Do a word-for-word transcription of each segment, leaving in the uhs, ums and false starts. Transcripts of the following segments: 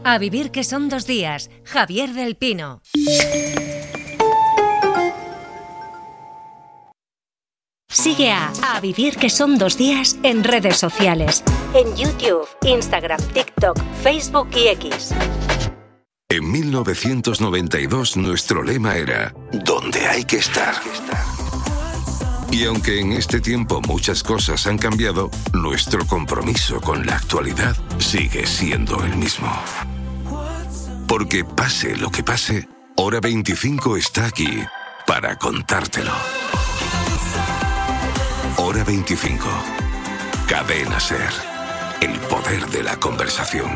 A vivir que son dos días. Javier del Pino. Sigue a A Vivir que son dos días en redes sociales. En YouTube, Instagram, TikTok, Facebook y X. En mil novecientos noventa y dos nuestro lema era «Donde hay que estar». Y aunque en este tiempo muchas cosas han cambiado, nuestro compromiso con la actualidad sigue siendo el mismo. Porque pase lo que pase, Hora veinticinco está aquí para contártelo. Hora veinticinco. Cadena SER. El poder de la conversación.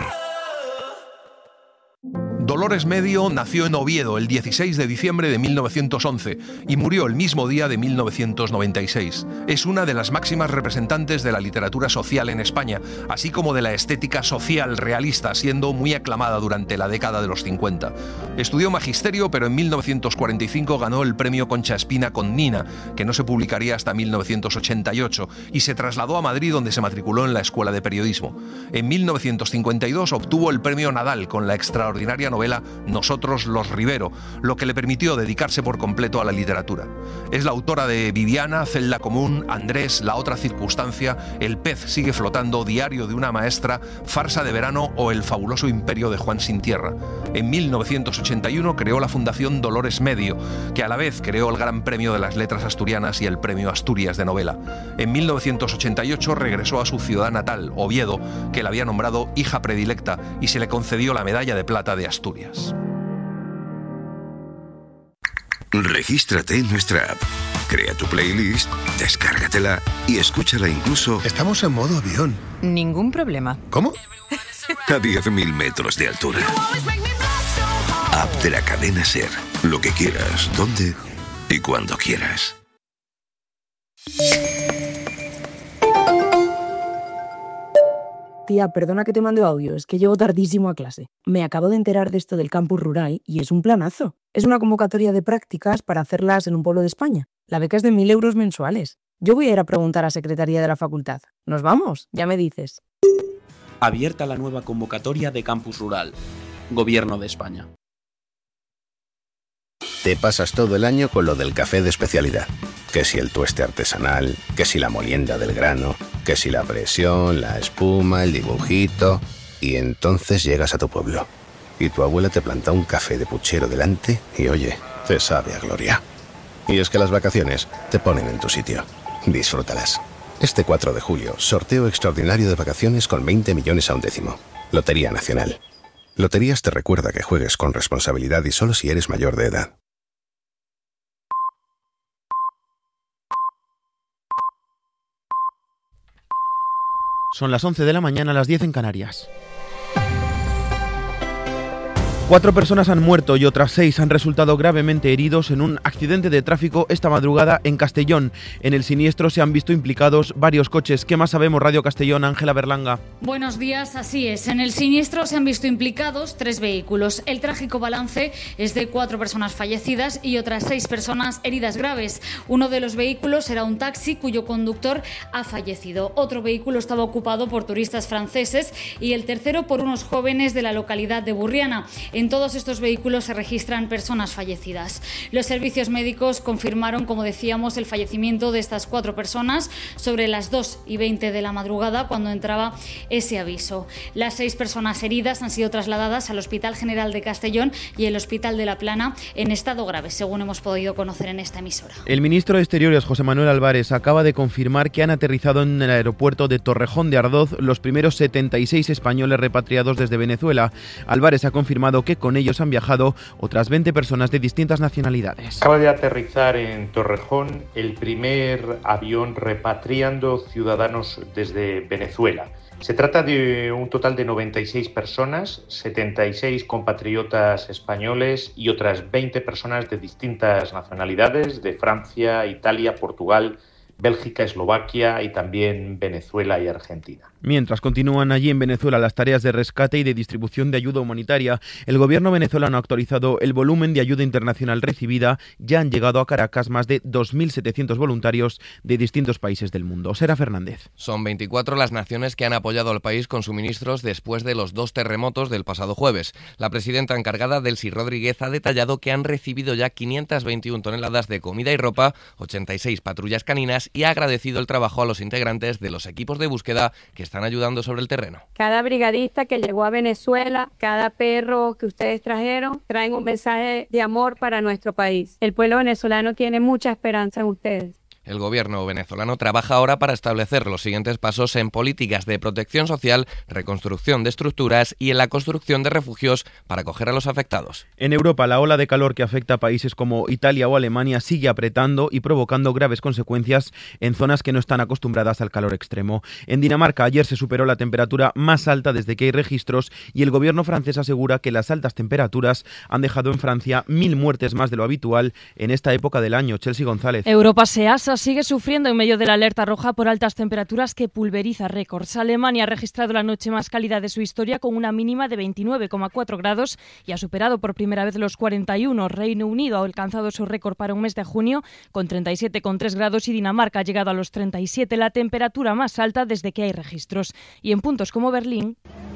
Dolores Medio nació en Oviedo el dieciséis de diciembre de mil novecientos once y murió el mismo día de mil novecientos noventa y seis. Es una de las máximas representantes de la literatura social en España, así como de la estética social realista, siendo muy aclamada durante la década de los cincuenta. Estudió magisterio, pero en mil novecientos cuarenta y cinco ganó el premio Concha Espina con Nina, que no se publicaría hasta mil novecientos ochenta y ocho, y se trasladó a Madrid, donde se matriculó en la Escuela de Periodismo. En mil novecientos cincuenta y dos obtuvo el premio Nadal con la extraordinaria novela Nosotros los Rivero, lo que le permitió dedicarse por completo a la literatura. Es la autora de Viviana, Celda Común, Andrés, La otra circunstancia, El pez sigue flotando, Diario de una maestra, Farsa de verano o El fabuloso imperio de Juan sin tierra. En mil novecientos ochenta y uno creó la Fundación Dolores Medio, que a la vez creó el Gran Premio de las Letras Asturianas y el Premio Asturias de Novela. En mil novecientos ochenta y ocho regresó a su ciudad natal, Oviedo, que la había nombrado hija predilecta, y se le concedió la Medalla de Plata de Asturias. Regístrate en nuestra app, crea tu playlist, descárgatela y escúchala incluso... Estamos en modo avión. Ningún problema. ¿Cómo? A diez mil metros de altura. App de la cadena SER. Lo que quieras, donde y cuando quieras. Tía, perdona que te mande audio, es que llego tardísimo a clase. Me acabo de enterar de esto del campus rural y es un planazo. Es una convocatoria de prácticas para hacerlas en un pueblo de España. La beca es de mil euros mensuales. Yo voy a ir a preguntar a Secretaría de la Facultad. ¿Nos vamos? Ya me dices. Abierta la nueva convocatoria de campus rural. Gobierno de España. Te pasas todo el año con lo del café de especialidad. Que si el tueste artesanal, que si la molienda del grano, que si la presión, la espuma, el dibujito... Y entonces llegas a tu pueblo. Y tu abuela te planta un café de puchero delante y, oye, te sabe a gloria. Y es que las vacaciones te ponen en tu sitio. Disfrútalas. Este cuatro de julio, sorteo extraordinario de vacaciones con veinte millones a un décimo. Lotería Nacional. Loterías te recuerda que juegues con responsabilidad y solo si eres mayor de edad. Son las once de la mañana, las diez en Canarias. Cuatro personas han muerto y otras seis han resultado gravemente heridos en un accidente de tráfico esta madrugada en Castellón. En el siniestro se han visto implicados varios coches. ¿Qué más sabemos, Radio Castellón? Ángela Berlanga. Buenos días, así es. En el siniestro se han visto implicados tres vehículos. El trágico balance es de cuatro personas fallecidas y otras seis personas heridas graves. Uno de los vehículos era un taxi cuyo conductor ha fallecido. Otro vehículo estaba ocupado por turistas franceses y el tercero por unos jóvenes de la localidad de Burriana. En todos estos vehículos se registran personas fallecidas. Los servicios médicos confirmaron, como decíamos, el fallecimiento de estas cuatro personas sobre las dos y veinte de la madrugada cuando entraba ese aviso. Las seis personas heridas han sido trasladadas al Hospital General de Castellón y el Hospital de La Plana en estado grave, según hemos podido conocer en esta emisora. El ministro de Exteriores, José Manuel Álvarez, acaba de confirmar que han aterrizado en el aeropuerto de Torrejón de Ardoz los primeros setenta y seis españoles repatriados desde Venezuela. Álvarez ha confirmado que con ellos han viajado otras veinte personas de distintas nacionalidades. Acaba de aterrizar en Torrejón el primer avión repatriando ciudadanos desde Venezuela. Se trata de un total de noventa y seis personas, setenta y seis compatriotas españoles y otras veinte personas de distintas nacionalidades, de Francia, Italia, Portugal, Bélgica, Eslovaquia y también Venezuela y Argentina. Mientras continúan allí en Venezuela las tareas de rescate y de distribución de ayuda humanitaria, el gobierno venezolano ha actualizado el volumen de ayuda internacional recibida. Ya han llegado a Caracas más de dos mil setecientos voluntarios de distintos países del mundo. Sera Fernández. Son veinticuatro las naciones que han apoyado al país con suministros después de los dos terremotos del pasado jueves. La presidenta encargada, Delcy Rodríguez, ha detallado que han recibido ya quinientas veintiuna toneladas de comida y ropa, ochenta y seis patrullas caninas, y ha agradecido el trabajo a los integrantes de los equipos de búsqueda que están ayudando sobre el terreno. Cada brigadista que llegó a Venezuela, cada perro que ustedes trajeron, traen un mensaje de amor para nuestro país. El pueblo venezolano tiene mucha esperanza en ustedes. El gobierno venezolano trabaja ahora para establecer los siguientes pasos en políticas de protección social, reconstrucción de estructuras y en la construcción de refugios para acoger a los afectados. En Europa, la ola de calor que afecta a países como Italia o Alemania sigue apretando y provocando graves consecuencias en zonas que no están acostumbradas al calor extremo. En Dinamarca, ayer se superó la temperatura más alta desde que hay registros y el gobierno francés asegura que las altas temperaturas han dejado en Francia mil muertes más de lo habitual en esta época del año. Chelsea González. Europa se asa sigue sufriendo en medio de la alerta roja por altas temperaturas que pulveriza récords. Alemania ha registrado la noche más cálida de su historia con una mínima de veintinueve coma cuatro grados y ha superado por primera vez los cuarenta y uno. Reino Unido ha alcanzado su récord para un mes de junio con treinta y siete coma tres grados y Dinamarca ha llegado a los treinta y siete, la temperatura más alta desde que hay registros. Y en puntos como Berlín...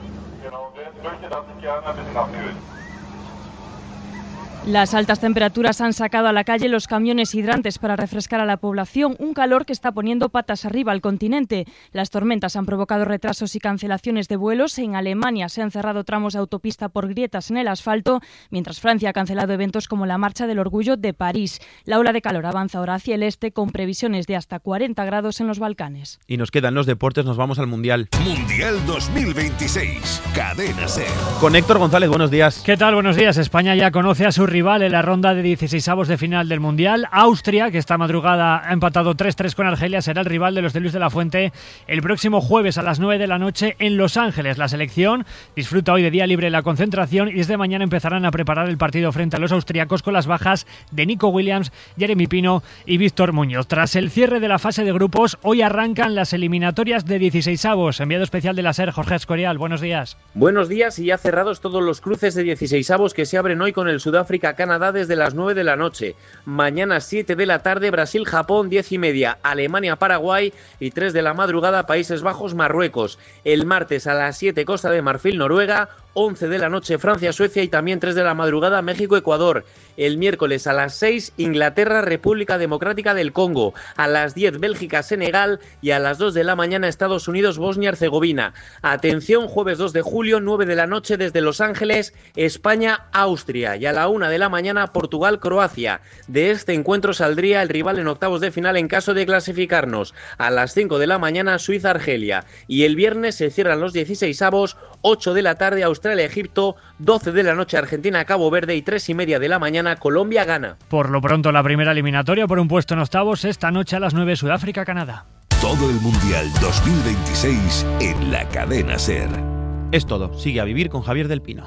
Las altas temperaturas han sacado a la calle los camiones hidrantes para refrescar a la población, un calor que está poniendo patas arriba al continente. Las tormentas han provocado retrasos y cancelaciones de vuelos. En Alemania se han cerrado tramos de autopista por grietas en el asfalto, mientras Francia ha cancelado eventos como la Marcha del Orgullo de París. La ola de calor avanza ahora hacia el este con previsiones de hasta cuarenta grados en los Balcanes. Y nos quedan los deportes, nos vamos al Mundial. Mundial dos mil veintiséis, Cadena SER. Con Héctor González, buenos días. ¿Qué tal? Buenos días. España ya conoce a su rival en la ronda de dieciseisavos de final del Mundial. Austria, que esta madrugada ha empatado tres tres con Argelia, será el rival de los de Luis de la Fuente el próximo jueves a las nueve de la noche en Los Ángeles. La selección disfruta hoy de día libre la concentración y desde mañana empezarán a preparar el partido frente a los austriacos con las bajas de Nico Williams, Jeremy Pino y Víctor Muñoz. Tras el cierre de la fase de grupos, hoy arrancan las eliminatorias de dieciseisavos. Enviado especial de la SER, Jorge Escorial, buenos días. Buenos días, y ya cerrados todos los cruces de dieciseisavos que se abren hoy con el Sudáfrica-Canadá desde las nueve de la noche. Mañana siete de la tarde Brasil-Japón, diez y media Alemania-Paraguay y tres de la madrugada Países Bajos-Marruecos. El martes a las siete Costa de Marfil-Noruega, once de la noche Francia-Suecia y también tres de la madrugada México-Ecuador. El miércoles a las seis Inglaterra-República Democrática del Congo, a las diez Bélgica-Senegal y a las dos de la mañana Estados Unidos-Bosnia-Herzegovina. Atención, jueves dos de julio, nueve de la noche desde Los Ángeles, España-Austria y a la una de la mañana Portugal-Croacia. De este encuentro saldría el rival en octavos de final en caso de clasificarnos. A las cinco de la mañana Suiza-Argelia y el viernes se cierran los dieciseisavos, ocho de la tarde Australia-Egipto, doce de la noche Argentina-Cabo Verde y tres y media de la mañana Colombia-Ghana. Por lo pronto la primera eliminatoria por un puesto en octavos esta noche a las nueve Sudáfrica-Canadá. Todo el Mundial dos mil veintiséis en la Cadena SER. Es todo, sigue a vivir con Javier del Pino.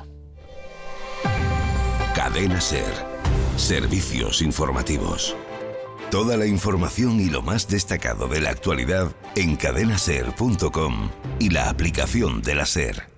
Cadena SER. Servicios informativos. Toda la información y lo más destacado de la actualidad en cadena ser punto com y la aplicación de la SER.